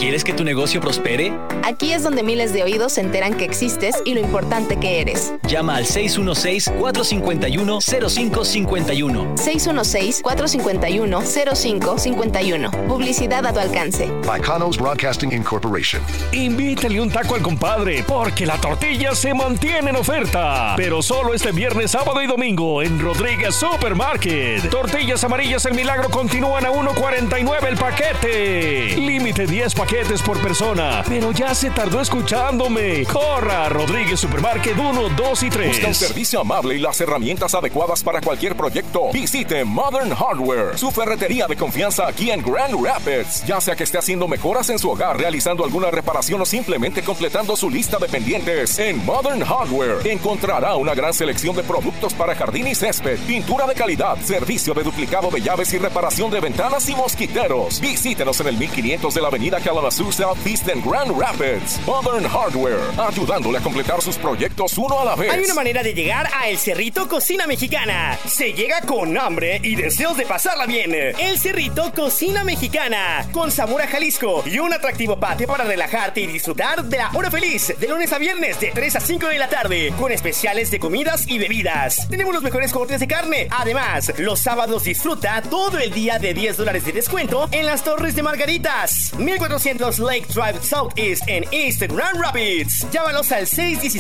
¿Quieres que tu negocio prospere? Aquí es donde miles de oídos se enteran que existes y lo importante que eres. Llama al 616-451-0551. 616-451-0551. Publicidad a tu alcance. Bacanos Broadcasting Incorporation. Invítale un taco al compadre, porque la tortilla se mantiene en oferta. Pero solo este viernes, sábado y domingo en Rodríguez Supermarket. Tortillas amarillas El Milagro continúan a $1.49 el paquete. Límite 10 paquetes por persona. Pero ya se tardó escuchándome. Corra a Rodríguez Supermarket 1, 2 y 3. Busca un servicio amable y las herramientas adecuadas para cualquier proyecto. Visite Modern Hardware, su ferretería de confianza aquí en Grand Rapids. Ya sea que esté haciendo mejoras en su hogar, realizando alguna reparación o simplemente completando su lista de pendientes, en Modern Hardware encontrará una gran selección de productos para jardín y césped, pintura de calidad, servicio de duplicado de llaves y reparación de ventanas y mosquiteros. Visítenos en el 1500 de la avenida Kalamazoo Southeast en Grand Rapids. Modern Hardware, ayudándole a completar sus proyectos uno a la vez. Hay una manera de llegar a El Cerrito Cocina Mexicana. Se llega con hambre y deseos de pasarla bien. El Cerrito Cocina Mexicana, con sabor a Jalisco y un atractivo patio para relajarte y disfrutar de la hora feliz, de lunes a viernes de 3 a 5 de la tarde, con especiales de comidas y bebidas. Tenemos los mejores cortes de carne. Además, los sábados disfruta todo el día de $10 de descuento en las Torres de Margaritas. 1400 Lake Drive Southeast en East Grand Rapids. Llámalos al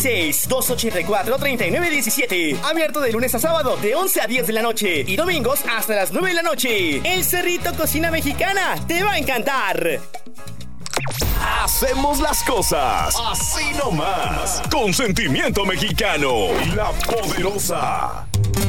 616-284-3917. Abierto de lunes a sábado de 11 a 10 de la noche y domingos hasta las 9 de la noche. El Cerrito Cocina Mexicana te va a encantar. Hacemos las cosas así nomás, con sentimiento mexicano. La Poderosa.